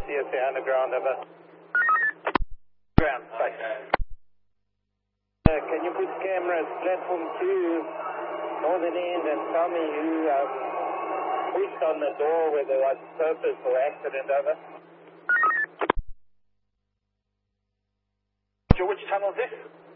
CSA underground, over. Ground, base. Can you put cameras, platform 2, northern end, and tell me who pushed on the door, whether it was purpose or accident, over? Which tunnel is this?